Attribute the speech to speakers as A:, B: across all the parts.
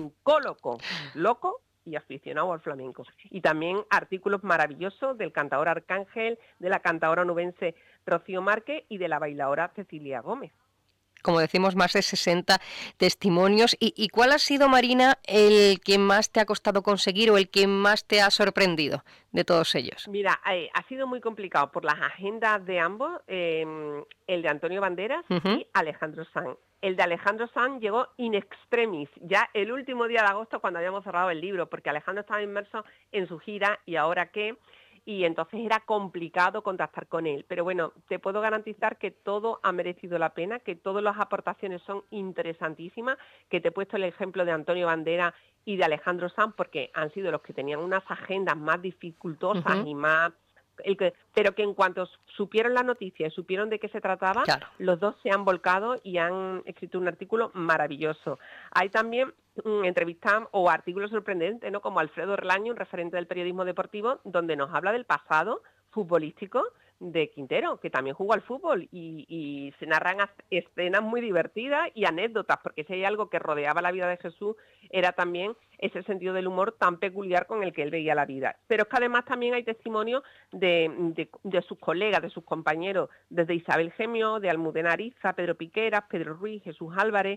A: sincólogo, loco y aficionado al flamenco. Y también artículos maravillosos del cantador Arcángel, de la cantadora onubense Rocío Márquez y de la bailaora Cecilia Gómez.
B: Como decimos, más de 60 testimonios. ¿Y cuál ha sido, Marina, el que más te ha costado conseguir o el que más te ha sorprendido de todos ellos?
A: Mira, ha sido muy complicado por las agendas de ambos, el de Antonio Banderas y Alejandro Sanz. El de Alejandro Sanz llegó in extremis, ya el último día de agosto cuando habíamos cerrado el libro, porque Alejandro estaba inmerso en su gira y ahora qué, y entonces era complicado contactar con él. Pero bueno, te puedo garantizar que todo ha merecido la pena, que todas las aportaciones son interesantísimas, que te he puesto el ejemplo de Antonio Banderas y de Alejandro Sanz, porque han sido los que tenían unas agendas más dificultosas y más... pero que en cuanto supieron la noticia y supieron de qué se trataba, claro, los dos se han volcado y han escrito un artículo maravilloso. Hay también entrevistas o artículos sorprendentes, ¿no? Como Alfredo Relaño, un referente del periodismo deportivo, donde nos habla del pasado futbolístico de Quintero, que también jugó al fútbol, y se narran escenas muy divertidas y anécdotas, porque si hay algo que rodeaba la vida de Jesús era también ese sentido del humor tan peculiar con el que él veía la vida. Pero es que además también hay testimonios de sus colegas, de sus compañeros, desde Isabel Gemio, de Almudena Ariza, Pedro Piqueras, Pedro Ruiz, Jesús Álvarez,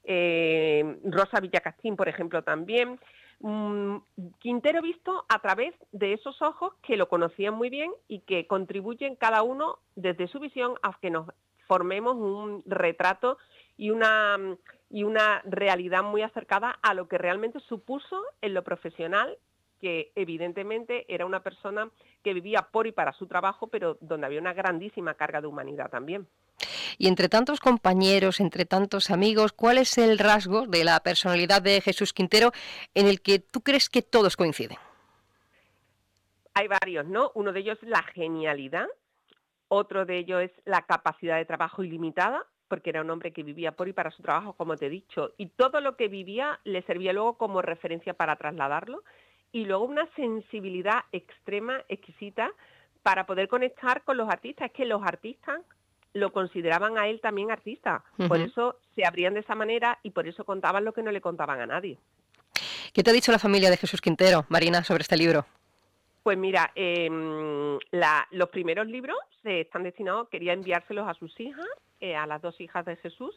A: Rosa Villacastín, por ejemplo, también. Quintero visto a través de esos ojos que lo conocían muy bien y que contribuyen cada uno desde su visión a que nos formemos un retrato y una realidad muy acercada a lo que realmente supuso en lo profesional, que evidentemente era una persona que vivía por y para su trabajo, pero donde había una grandísima carga de humanidad también.
B: Y entre tantos compañeros, entre tantos amigos, ¿cuál es el rasgo de la personalidad de Jesús Quintero en el que tú crees que todos coinciden?
A: Hay varios, ¿no? Uno de ellos es la genialidad, otro de ellos es la capacidad de trabajo ilimitada, porque era un hombre que vivía por y para su trabajo, como te he dicho, y todo lo que vivía le servía luego como referencia para trasladarlo, y luego una sensibilidad extrema, exquisita, para poder conectar con los artistas. Es que los artistas lo consideraban a él también artista, por eso se abrían de esa manera y por eso contaban lo que no le contaban a nadie.
B: ¿Qué te ha dicho la familia de Jesús Quintero, Marina, sobre este libro?
A: Pues mira, los primeros libros están destinados, quería enviárselos a sus hijas, a las dos hijas de Jesús,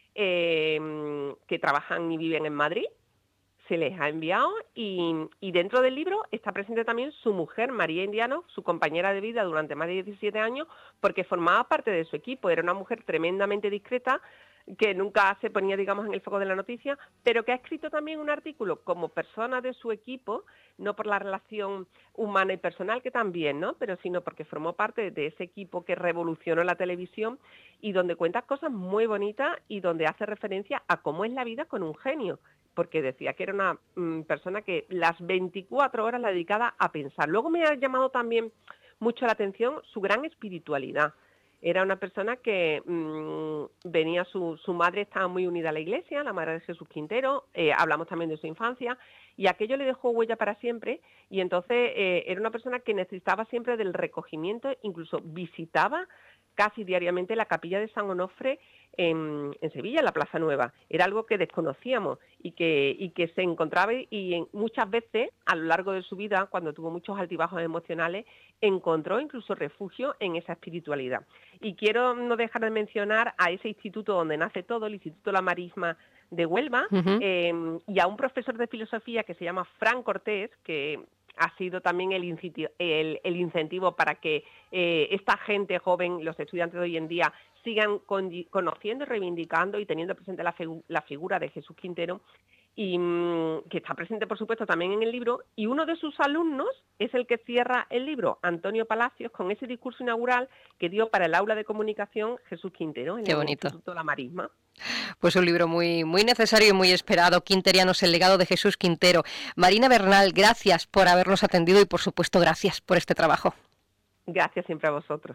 A: que trabajan y viven en Madrid. Se les ha enviado y dentro del libro está presente también su mujer, María Indiano, su compañera de vida durante más de 17 años, porque formaba parte de su equipo. Era una mujer tremendamente discreta, que nunca se ponía, digamos, en el foco de la noticia, pero que ha escrito también un artículo como persona de su equipo, no por la relación humana y personal, que también, ¿no?, pero sino porque formó parte de ese equipo que revolucionó la televisión y donde cuenta cosas muy bonitas y donde hace referencia a cómo es la vida con un genio, porque decía que era una persona que las 24 horas la dedicaba a pensar. Luego me ha llamado también mucho la atención su gran espiritualidad. Era una persona que venía, su madre estaba muy unida a la iglesia, la madre de Jesús Quintero, hablamos también de su infancia, y aquello le dejó huella para siempre, y entonces era una persona que necesitaba siempre del recogimiento, incluso visitaba casi diariamente la capilla de San Onofre en Sevilla, en la Plaza Nueva. Era algo que desconocíamos y que se encontraba y muchas veces a lo largo de su vida, cuando tuvo muchos altibajos emocionales, encontró incluso refugio en esa espiritualidad. Y quiero no dejar de mencionar a ese instituto donde nace todo, el Instituto La Marisma de Huelva, y a un profesor de filosofía que se llama Fran Cortés, que ha sido también el incentivo para que esta gente joven, los estudiantes de hoy en día, sigan conociendo, reivindicando y teniendo presente la figura de Jesús Quintero, y que está presente, por supuesto, también en el libro. Y uno de sus alumnos es el que cierra el libro, Antonio Palacios, con ese discurso inaugural que dio para el aula de comunicación Jesús Quintero en el Instituto La Marisma.
B: Pues un libro muy, muy necesario y muy esperado, Quinterianos, el legado de Jesús Quintero. Marina Bernal, gracias por habernos atendido y, por supuesto, gracias por este trabajo.
A: Gracias siempre a vosotros.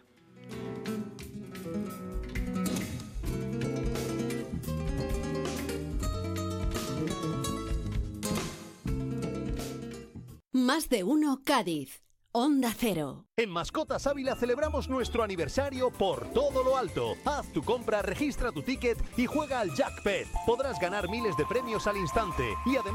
C: Más de uno Cádiz. Onda Cero.
D: En Mascotas Ávila celebramos nuestro aniversario por todo lo alto. Haz tu compra, registra tu ticket y juega al Jackpet. Podrás ganar miles de premios al instante y además